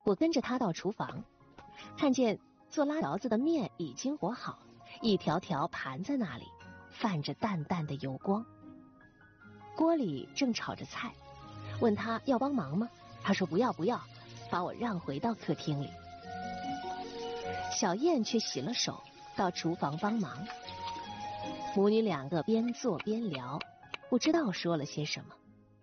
我跟着他到厨房，看见做拉条子的面已经和好，一条条盘在那里，泛着淡淡的油光。锅里正炒着菜，问他要帮忙吗？他说不要不要，把我让回到客厅里。小燕却洗了手，到厨房帮忙。母女两个边做边聊，不知道说了些什么。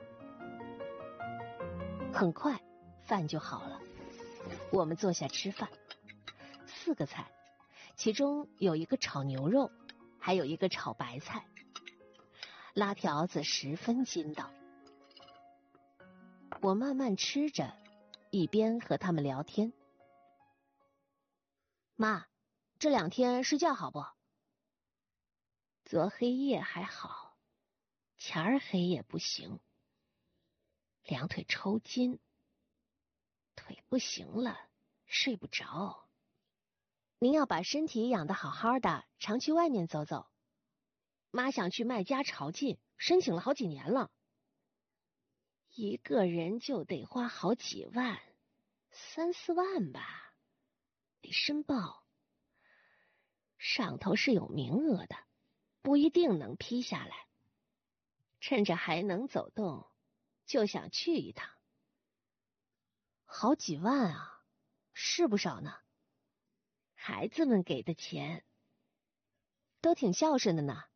很快饭就好了，我们坐下吃饭。4个菜，其中有一个炒牛肉，还有一个炒白菜。拉条子十分筋道。我慢慢吃着，一边和他们聊天。妈，这2天睡觉好不？昨黑夜还好，前儿黑夜不行，两腿抽筋，腿不行了，睡不着。您要把身体养得好好的，常去外面走走。妈想去麦家朝觐，申请了好几年了。一个人就得花好几万，3、4万吧，得申报。上头是有名额的，不一定能批下来。趁着还能走动，就想去一趟。好几万啊，是不少呢。孩子们给的钱，都挺孝顺的呢。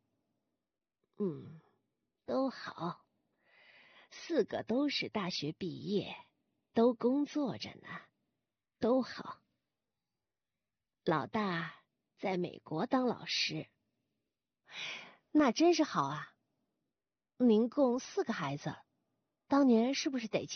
都好，4个都是大学毕业，都工作着呢，都好。老大在美国当老师，那真是好啊。您共4个孩子，当年是不是得